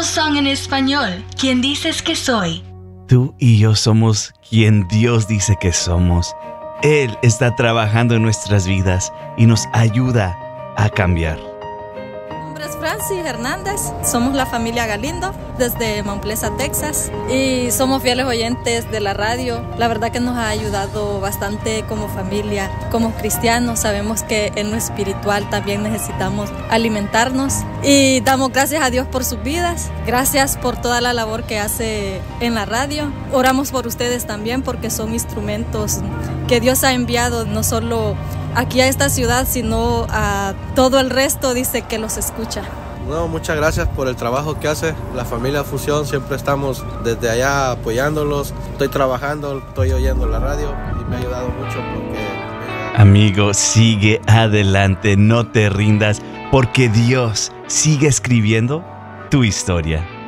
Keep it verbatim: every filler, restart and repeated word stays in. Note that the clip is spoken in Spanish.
Estos son en español. ¿Quién dices que soy? Tú y yo somos quien Dios dice que somos. Él está trabajando en nuestras vidas y nos ayuda a cambiar. Mi nombre es Francis Hernández, somos la familia Galindo desde Mount Pleasant, Texas, y somos fieles oyentes de la radio. La verdad que nos ha ayudado bastante como familia, como cristianos. Sabemos que en lo espiritual también necesitamos alimentarnos y damos gracias a Dios por sus vidas. Gracias por toda la labor que hace en la radio. Oramos por ustedes también porque son instrumentos que Dios ha enviado no solo aquí a esta ciudad, sino a todo el resto. Dice que los escucha. No, muchas gracias por el trabajo que hace la familia Fusión. Siempre estamos desde allá apoyándolos. Estoy trabajando, estoy oyendo la radio y me ha ayudado mucho porque... Amigo, sigue adelante, no te rindas, porque Dios sigue escribiendo tu historia.